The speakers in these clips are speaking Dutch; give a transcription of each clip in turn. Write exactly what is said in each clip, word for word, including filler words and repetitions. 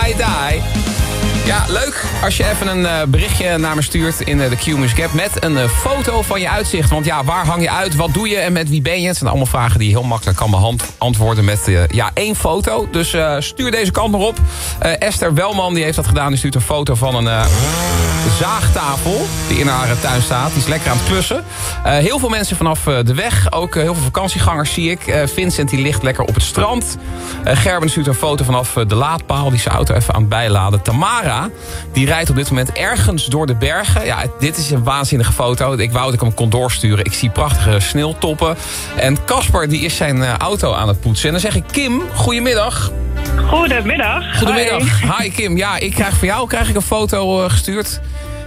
Die Die. Ja, leuk als je even een uh, berichtje naar me stuurt in uh, de Q-Music app met een uh, foto van je uitzicht. Want ja, waar hang je uit? Wat doe je en met wie ben je? Het zijn allemaal vragen die je heel makkelijk kan beantwoorden met uh, ja, één foto. Dus uh, stuur deze kant maar op. Uh, Esther Welman die heeft dat gedaan. Die stuurt een foto van een uh, zaagtafel die in haar uh, tuin staat. Die is lekker aan het klussen. Uh, heel veel mensen vanaf uh, de weg. Ook uh, heel veel vakantiegangers zie ik. Uh, Vincent die ligt lekker op het strand. Uh, Gerben stuurt een foto vanaf uh, de laadpaal. Die is zijn auto even aan het bijladen. Tamara die rijdt op dit moment ergens door de bergen. Ja, dit is een waanzinnige foto. Ik wou dat ik hem kon doorsturen. Ik zie prachtige sneeuwtoppen. En Casper die is zijn uh, auto aan het poetsen. En dan zeg ik, Kim, goedemiddag. Goedemiddag. Goedemiddag. Hi, Hi Kim. Ja, ik krijg van jou krijg ik een foto uh, gestuurd.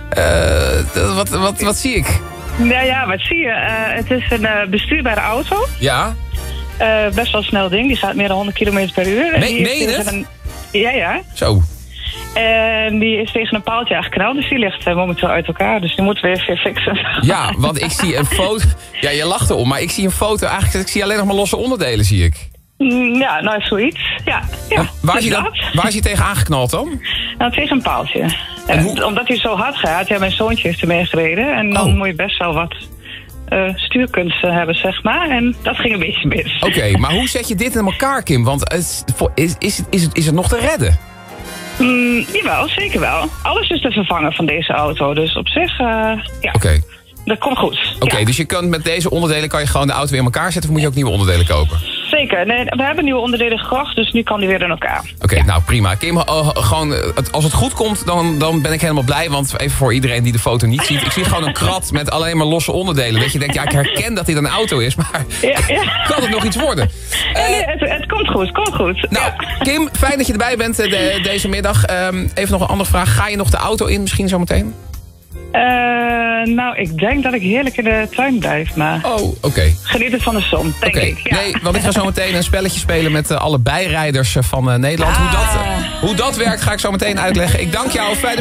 Uh, wat, wat, wat zie ik? Ja, ja, wat zie je? Uh, het is een uh, bestuurbare auto. Ja. Uh, best wel een snel ding. Die gaat meer dan honderd kilometer per uur. Me, meen je het? Een... Ja, ja. Zo. En die is tegen een paaltje aangeknald, dus die ligt uh, momenteel uit elkaar. Dus die moeten we even fixen. Ja, want ik zie een foto... Ja, je lacht erom, maar ik zie een foto... Eigenlijk, ik zie alleen nog maar losse onderdelen, zie ik. Ja, nou, zoiets. Ja, ja. Waar is, hij dan, waar is hij tegen aangeknald dan? Nou, tegen een paaltje. En en hoe... Omdat hij zo hard gaat, ja, mijn zoontje heeft ermee gereden. En dan oh. moet je best wel wat uh, stuurkunsten hebben, zeg maar. En dat ging een beetje mis. Oké, okay, maar hoe zet je dit in elkaar, Kim? Want is, is, is, is, het, is het nog te redden? Mm, jawel, zeker wel. Alles is te vervangen van deze auto. Dus op zich, uh, ja, okay. dat komt goed. Oké, okay, ja. Dus je kunt met deze onderdelen kan je gewoon de auto weer in elkaar zetten... of moet je ook nieuwe onderdelen kopen? Zeker. Nee, we hebben nieuwe onderdelen gekocht, dus nu kan die weer in elkaar. Oké, okay, ja. Nou prima. Kim, uh, gewoon, als het goed komt, dan, dan ben ik helemaal blij. Want even voor iedereen die de foto niet ziet... ik zie gewoon een krat met alleen maar losse onderdelen. Dat je denkt, ja, ik herken dat dit een auto is... maar ja, ja. kan het nog iets worden? Uh, nee, het, het komt goed, het komt goed. Nou, ja. Kim, fijn dat je erbij bent de, deze middag. Um, even nog een andere vraag. Ga je nog de auto in misschien zometeen? Uh, nou, ik denk dat ik heerlijk in de tuin blijf, maar... Oh, oké. Okay. Genieten van de zon, denk okay. ik. Ja. Nee, want ik ga zo meteen een spelletje spelen met uh, alle bijrijders van uh, Nederland. Ah. Hoe, dat, uh, hoe dat werkt ga ik zo meteen uitleggen. Ik dank jou, fijne